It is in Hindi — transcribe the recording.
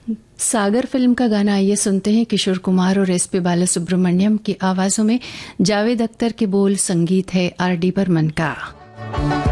सागर फिल्म का गाना आइए सुनते हैं। किशोर कुमार और एसपी बालासुब्रमण्यम की आवाजों में, जावेद अख्तर के बोल, संगीत है आर डी बर्मन का।